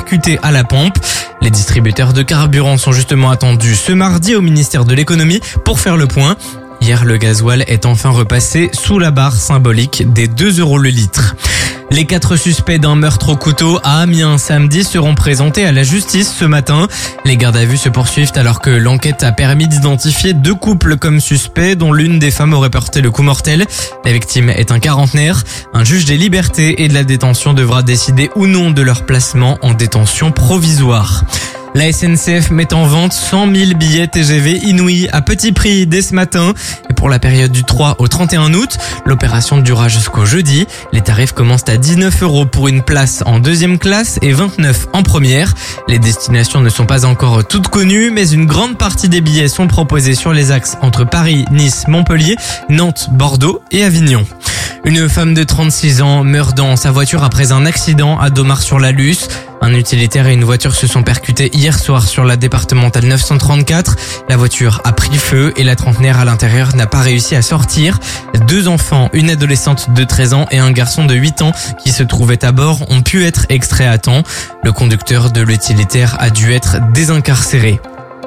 percutés à la pompe. Les distributeurs de carburant sont justement attendus ce mardi au ministère de l'économie pour faire le point. Hier, le gasoil est enfin repassé sous la barre symbolique des 2 € le litre. Les 4 suspects d'un meurtre au couteau à Amiens samedi seront présentés à la justice ce matin. Les gardes à vue se poursuivent alors que l'enquête a permis d'identifier 2 couples comme suspects dont l'une des femmes aurait porté le coup mortel. La victime est un quarantenaire. Un juge des libertés et de la détention devra décider ou non de leur placement en détention provisoire. La SNCF met en vente 100 000 billets TGV inouïs à petit prix dès ce matin. Et pour la période du 3 au 31 août, l'opération durera jusqu'au jeudi. Les tarifs commencent à 19 € pour une place en 2e classe et 29 en première. Les destinations ne sont pas encore toutes connues, mais une grande partie des billets sont proposés sur les axes entre Paris, Nice, Montpellier, Nantes, Bordeaux et Avignon. Une femme de 36 ans meurt dans sa voiture après un accident à Domar-sur-la-Luce. Un utilitaire et une voiture se sont percutés hier soir sur la départementale 934. La voiture a pris feu et la trentenaire à l'intérieur n'a pas réussi à sortir. 2 enfants, une adolescente de 13 ans et un garçon de 8 ans qui se trouvaient à bord ont pu être extraits à temps. Le conducteur de l'utilitaire a dû être désincarcéré.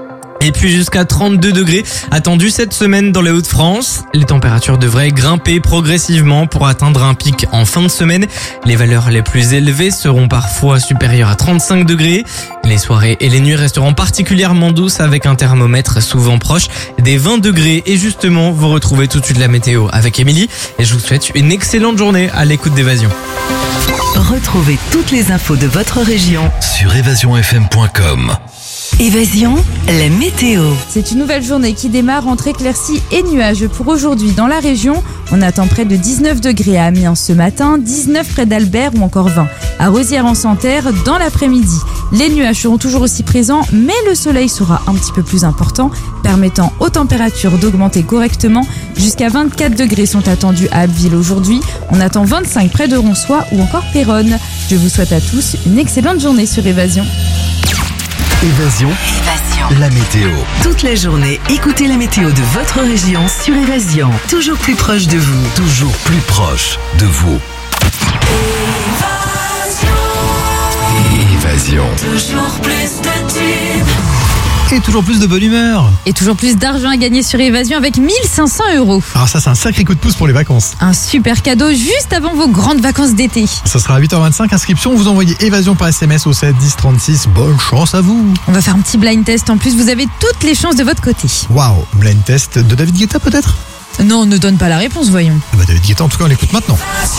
Et puis jusqu'à 32 degrés attendus cette semaine dans les Hauts-de-France. Les températures devraient grimper progressivement pour atteindre un pic en fin de semaine. Les valeurs les plus élevées seront parfois supérieures à 35 degrés. Les soirées et les nuits resteront particulièrement douces avec un thermomètre souvent proche des 20 degrés. Et justement, vous retrouvez tout de suite la météo avec Émilie. Et je vous souhaite une excellente journée à l'écoute d'Évasion. Retrouvez toutes les infos de votre région sur évasionfm.com. Évasion, la météo. C'est une nouvelle journée qui démarre entre éclaircies et nuages pour aujourd'hui dans la région. On attend près de 19 degrés à Amiens ce matin, 19 près d'Albert ou encore 20 à Rosières-en-Santerre dans l'après-midi. Les nuages seront toujours aussi présents, mais le soleil sera un petit peu plus important, permettant aux températures d'augmenter correctement. Jusqu'à 24 degrés sont attendus à Abbeville aujourd'hui. On attend 25 près de Ronsois ou encore Péronne. Je vous souhaite à tous une excellente journée sur Évasion. Évasion, la météo. Toute la journée, écoutez la météo de votre région sur Évasion. Toujours plus proche de vous. Toujours plus proche de vous. Évasion. Toujours plus de tubes. Et toujours plus de bonne humeur. Et toujours plus d'argent à gagner sur Évasion avec 1 500 €. Alors ça, c'est un sacré coup de pouce pour les vacances. Un super cadeau juste avant vos grandes vacances d'été. Ça sera à 8h25, inscription, vous envoyez Évasion par SMS au 7 10 36. Bonne chance à vous. On va faire un petit blind test en plus, vous avez toutes les chances de votre côté. Waouh, blind test de David Guetta peut-être? Non, on ne donne pas la réponse, voyons. David Guetta, en tout cas, on l'écoute maintenant.